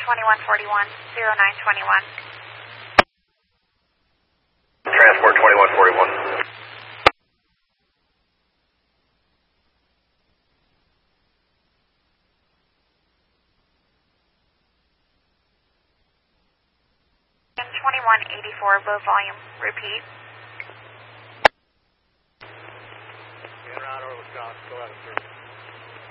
2141, 0921. Transport 2141. And 2184, low volume. Repeat. En route over Wisconsin, go ahead, sir.